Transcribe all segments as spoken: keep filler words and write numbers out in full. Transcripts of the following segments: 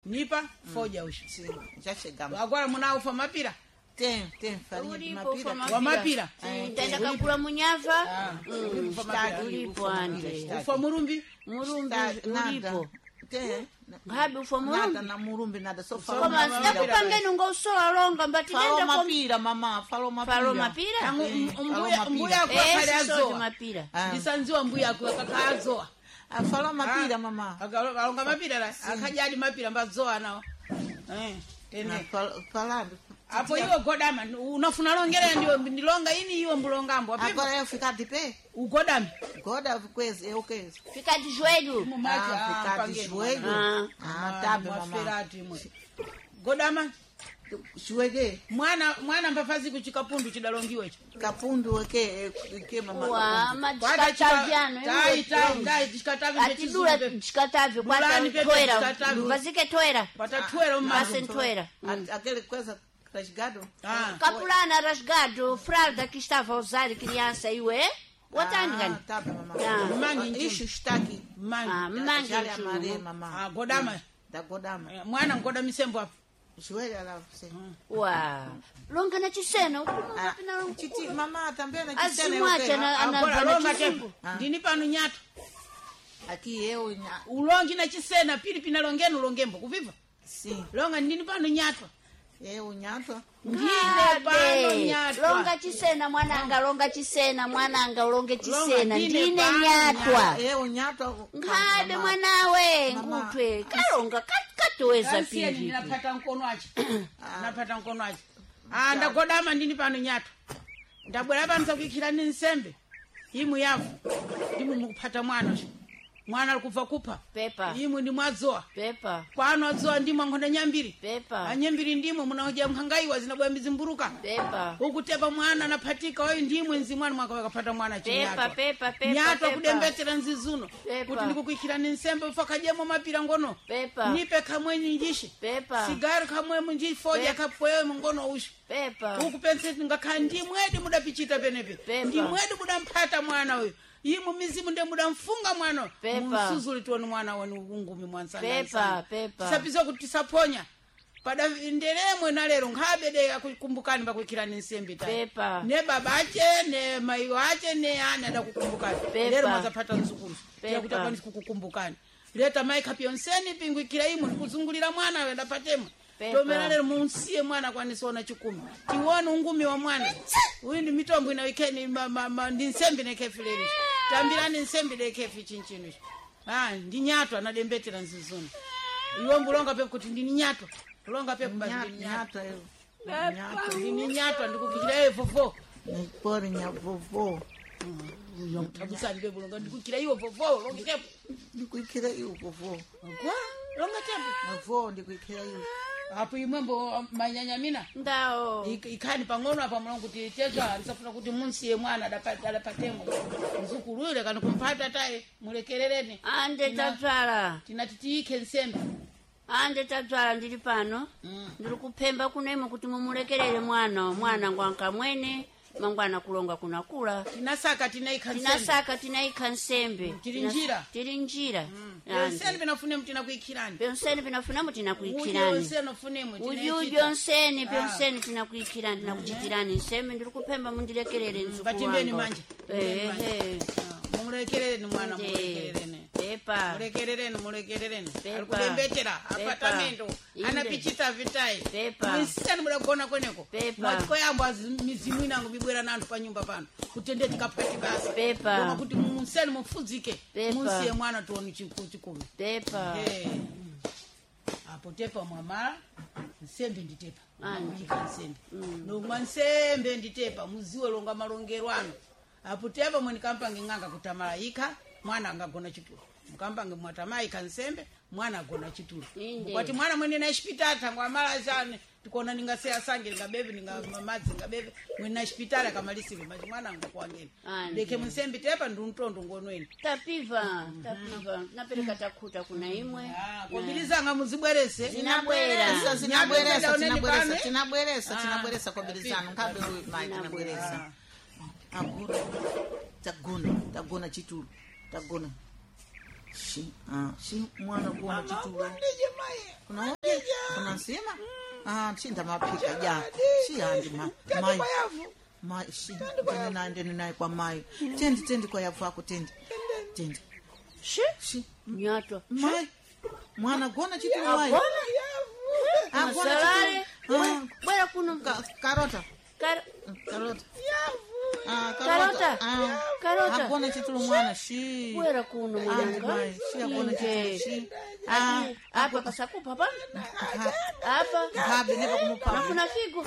nipa foja ushi já chegamos agora munaufa mapira tem tem farinha de Ulipo, mapira wa mapira Tenda kakula munyava. ulipo mapira Ulipo ande. ufa murumbi Murumbi nada ulipo. tem Ngabe ufa nada murumbi. na murumbi nada só Só fala Koma mapira. ndakupangeni ungosola longa mbati falou nenda kom. mapira mamá falou mapira Falo mapira? Tangu Eh, mbuya falou mbuya mapira. kwa Eh, kale sisodi azoa mapira. Ah. ndisanziwa mbuya kwa kakazoa ah, falou mapira mamá akalonga mapira la akajali mapira mbazoa nao eh tende falando apo iwe godama unafuna longere ndio ndilonga ini iwe mbulongambo apo agora eu ficar de pé ugodami goda coisa eu que Fica de joelho. mumaji ah ficar de joelho Ah. ah tá bem mamá maferati mwe godama joelho mwana mwana mbafazi kuchikapundu chidalongiwe icho capundo que que mamá Wa madikatavyano. tai tai tai chikatavi Atidura dikatavyo kwata Bulani pepe toera. dikatavyo. Vazike toera. patatwera Base mmazi toera. aquele coisa rasgado ah Capulana rasgado, fralda que estava a usar criança e ué. Watani ah gani? tá bem mamá Ah. Mangi isso está aqui Ah, mangi mangi já chulo. amarei mamá ah godama da godama Eh, mwana ngoda misembo apo joelho lá você Wa. Longa na chisena, ah ukuma titi mamá também na Azimwacha na agora anavana longa chisungu. tempo ndini pano nyato aqui eu nha- ulongi na chisena pili pinalongeni ulongembo kuviva sim longa ndini pano nyato eu nhato ndine pano Ade. nyatwa Longa chisena mwananga, longa chisena mwananga, longe chisena. ndine Ndine pano nyatwa. eu nhato Ngabe mwanawe Mama. ngutwe. Kalonga kat- katoweza Kansieni pili. ninapata mkono wache napata mkono wache ah ndagodama ndini pano nyato ndabwera pano sakuikhira ni nsembe imu yavu ndimu mukupata mwana mwana alikufa kupha Pepa. imu ndi mwazoa Pepa. kwano azoa ndimo ankhonda nyambiri Pepa. anyambiri ndimo munaoja mkhangaiwa zinabwera mizimburuka Pepa. ukutepa mwana anaphatika oyo ndimwe nzimwana mwaka wakapata mwana Pepa, chinyatwa pepa, pepa, nyatwa pepa. kudembetera nzizuno Pepa. kuti ndikukuikhirani nsembe ufakajemo mapira ngono Pepa. nipe kamwenyi njishi Pepa. sigari kamwemu njifoja Pepa. kapwewe mungono ushu Pepa. ukupenseti ngakhala ndimwedi mudapichita penepe Pepa. ndimwedi mudamphata mwana uyu imu mizimu nde mudamfunga mwana Pepa. musuzuli tioni mwana wenu ungumi mwansana Pepa, pepa. tisapiza kuti tisaponya pada ndelemwe nalero nkhabede akukumbukani pakuikhirani nsembe ta Pepa. ne baba ache ne mai wache ne ana adakukumbukani Pepa. lero mwazaphata mzukulu Pepa. kuti akwanisi kukukumbukani leta mai kapyonseni pingwikira imu ndikuzungulira mwana we ndapatemo Pepa. tomera lero munsiye mwana kwanisiona chikumi tiwone ungumi wa mwana uyu ndi mitombo inawikeni ma, ma, ma, ndi nsembe nekefilerishi tambirani nsembe dekefi chinchino ichi ah ndi nyato anadembetera nzizuni iwe mbulonga pepo kuti ndini nyato ulonga pepo basi ndini nyato nhato eu nyato ndini nyato ndikukikira iwe vovo por minha vovó tabusani pepo longa ndikukira iwe vovo longa pepo ndikuikira iwo vovó kwa longa tepo avó ndikuikira iwo apo imwembo manyanyamina Ndao. Ik- ikhani pang'ono apa mulongo kuti tezwa alisafuna kuti munsiye mwana adapa- adapatemo mzukulu yule kana kumphata taye mulekerereni Ande tadzwala. tinati tiyikhe nsembe Ande tadzwala ndili pano. Mm. Ndiri kupemba kunemo kuti mumulekerere mwana. Mwana ngwanka mwene. Mangwana kulonga kunakula. tinasaka tinayikha nsembe Tinasaka tinayikha nsembe. Tiri Tinas- njira. Tiri njira. yonseni pinafunemu tinakuikhirani Pyonseni pinafunamo udyo tinakuikhirani. yonseni ofunemu Ujuju pyonseni pyonseni tinakuikhirani tinakuchitirani nsembe ndiri kupemba mundilekerere mzukulu Patimbeni wanga. manje. Patimbeni Ehe. mulekerereni mwana Nde. mulekerereni Pepa. mulekerereni mulekerereni Pepa. alikudembetera Pepa. apatamento Inde. anapichita vitai Pepa. mwisani mudagona kweneko Pepa. mwatiko yambo azi- mizimu inango mibwera nantu panyumba pano kutende tikapati basa Pepa. Koma kuti museni mufudzike Pepa. musiye mwana tuoni chiku- chikumi Pepa. Eh. apo tepa mwamala nsembe nditepa Andi. ika nsembe nomwa nsembe nditepa muziwe longa malongero ano apo tepa mweni kampange ng'anga kuti amalayika mwana angagona chitulo mukampange mwatamayika nsembe mwana agona chitulo Inde. kwati mwana mwene na hospitali tangu amala zane tikona ningaseya sange ngabebe ninga mamadzi ngabebe mwene na hospitali akamalisire machi mwana angakwangeni Ande. deke nsembe tepa ndi mtondo ngonweni Tapiva. Tapiva. Napereka takuta kuna imwe. Ah, kobilizanga muzibwerese Zinabwera. tinabweresa Nyambe tinabweresa pane? tinabweresa Ah, tinabweresa kobilizano nkabe mai tinabweresa agora tagona tagona chitulo tagona shi ah shi mwana kuona chitulo Ndije mai. kuna nsima ah chinda mapika ja chiyandi ma mai mai shi ndine naye ndine naye kwa mai tendi tendi kwa yavu ako tendi tendi shi shi nyatwa mai mwana gona chitu mai Ah, salale. Bwana kuno Ka- karota Kar- karota ah Karota. ah Karota. akona chitulu mwana shi bwera kuno mwananga. mai shi akona Inde. chitulu shi ah Ati, apa pasakupa hapa? ha- Hapa. habe nepa kumupa Hakuna figo.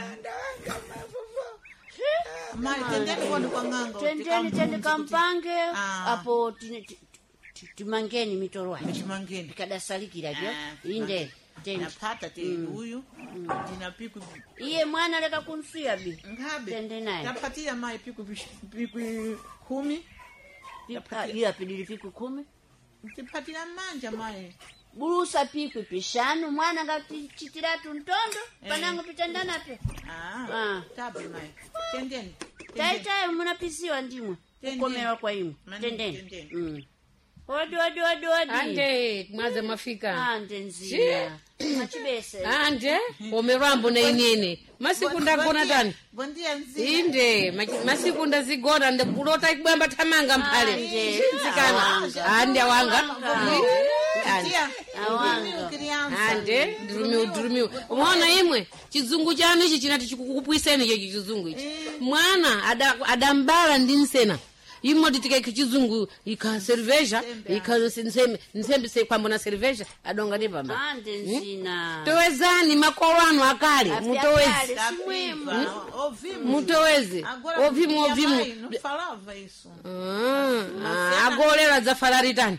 mai tendeni kwani kwa nganga Tendeni tende kampange Ah. apo tine- ti- ti- timangeni mitoro wacho. chimangeni Tikadasalikira byo. Ah, Inde. Tende. napata te huyu ndinapiku Iye mwana leka kunsuya bi. ngabe Tende naye. tapatia mai piku vish- piku kumi Ah, Iye apidili fiku kumi. tipatia manja mai Bulusa pikwi pishanu mwana ngati chitiratu ntondo panango pitandana pe. ah Ah. tabe mai tendeni Taitayo munapisiwa ndimwe. Tendeni. Kukomerwa kwa imwe. Mani, Tendeni. tendeni. Mm. Odi odi odi odi. ande mwaze mafika Ande nzia. Machibese. ande omerwambo na inene masiku ndagona tani bondia nzi inde maki- masiku ndazigona ndikulota ibwamba tamanga mphale Ande. zikana ande awanga Ande. tia Awanga. krianza ande ndirumiu ndirumiu umaona imwe chizungu chanu ichi chinati chikukupwiseni icho chizungu ichi mwana ada- adambala ndi nsena imwe titikaika chizungu ika cerveja ika nsembe nsembe se kwambo na cerveja adonga ndi pamba Ande nzina. towezani makolo anu akale mutowezi Simwemu. ovimu mutowezi agora ovimu ovimu não falava isso Ah, ah, agolera dzafalaritani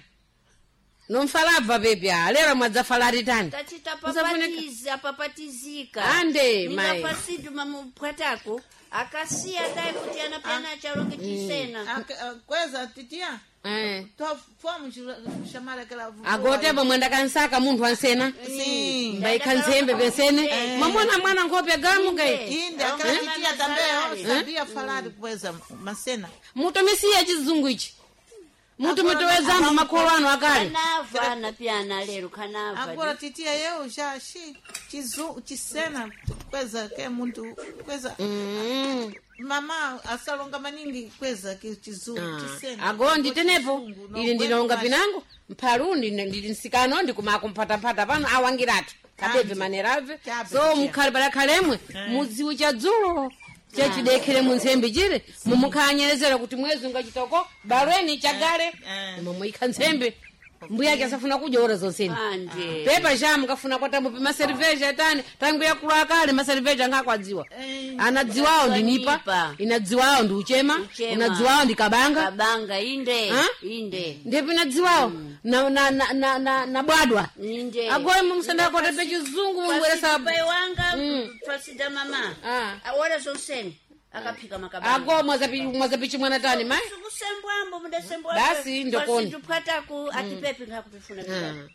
nomfalabva bebi alera mwadzafalaritani Tachita Musafuneka. papatiza papatizika. Ande, mai. Ningapasidu mamupwatako. Akasiya dai kuti anapena charonge chisena. A- a- coisa titia Eh. to fomos chamar aquela vovó agotepa mwenda kansaka munthu ansena sim mbaika nsembe pensene mwamona mwana nkhope gamugai Ainda aquela Eh? titia também ó, sabia falar coisa macena mutomisiya chizungu ichi mutomitowezano makolo anu akale Kanava anapyana lero kanava. agora titia eu já chi chizu chisena coisa que é muito coisa Mm. mama asalonga maningi coisa que chizu chisena ago nditenepo ili ndinonga pinango mphalundi ndili nsikano ndikumako mphatapata pano awangiratu kabebe manerave Chabe, so tia. mukhali palakhalemwe mudziwu cha dzulo chachidekhere munsembe chire mumukhanyerezera kuti mwezi ungachitoko balweni chagale Eh. momuyikha nsembe mbuya ake asafuna kudya ora zonseni Ande. pepa shamu kafuna kwatambo pe maserveja tani tangu yakulu akale maserveja ngakwadziwa Eh. anadziwawo ndi nipa Nipa. inadziwawo ndi uchema Uchema. inadziwawo ndi kabanga Kabanga inde. Ha? Inde. ndipo inadziwawo na na na na na, na bwadwa Inde. agoye mumusanda kote pe chizungu mungweresa Pai wanga Mm. fasida mama. Ah. Awora zonseni. Akaphika makabanga. ago mwazapi mwazapichi mwana tani mai Kusembwambo mudasembwa. Basi, ndokoni. Tupataku atipepi ngakutufuna Ah. kidani.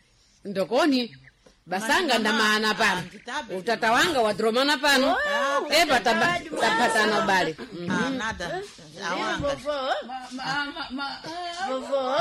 ndokoni basanga Mama, ndamana ah, pano nditabe. utata wanga wadromana pano Oh, pepa taba- utata tapatana wadi ubale ah nada awanga Vovo. Ma- ma- ma- eh, Vovo.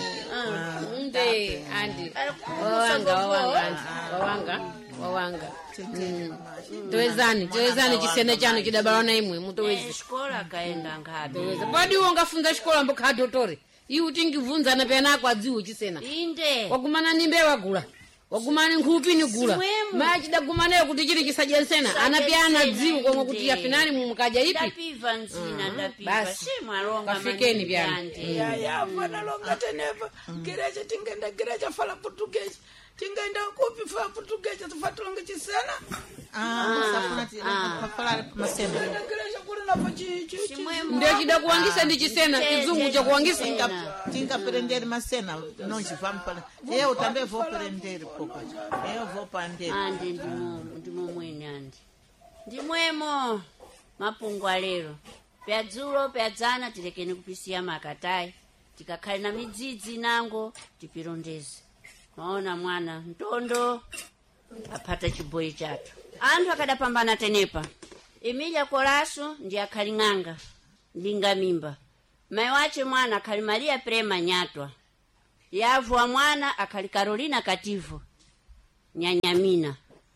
nde andi Alikukusa wawanga vovo. wawanga andi wawanga wawanga towezani towezani chisene chanu chidabalana imwe mutowezi Eh, Shkola akaenda ngapi. padi iwo ngafunza xikola mbokhala dotore iwe utingivunzana penako adziwo chisena Inde. wagumana ni mbewa gula wagumana nkhupi ni gula Siwemu. maya chidagumaneyo kuti chili chisadyensena anapyana dziwo komwe kuti Inde. yafinani mumukaja ipi Ndapiva nzina ndapiva. basi. Simwalonga Pafikeni manini pyano. yande. ya ya fana longa tenepa gereja tingenda gereja fala português tingenda kupi fa português tufatulonga chisena ah safuna ti para falar macena tingenda gereja kuri napo chi chi chi- Simwemu. ndio chidakuwangisa ndi chisena chizungu chakuwangisa tinga tinga prender macena não te vamos para eu também vou prender pouco eu vou prender Ande ndimo ndimo mwene ande. Ndimwemo mapungu alero. Pyadzulo pyadzana tilekeni kupisiya makatai. Tikakhale na midzidzi nango tipirondeze. Maona mwana ntondo apata chiboyi chathu. Anthu akadapambana tenepa. Emilia Kolaso ndi akhali ng'anga ndinga mimba. Mai wache mwana akhali Maria Prema Nyatwa. Yavu wa mwana akhali Carolina Kativo Nyanyamina.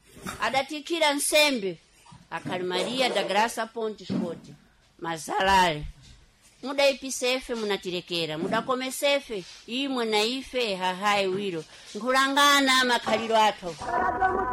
adatikira nsembe akhali Maria da Graça Pontes Cote Mazalale. Mudaipisefe munatirekera, mudakomesefe imwe na ife hahai wiro nkulangana makhaliro athu.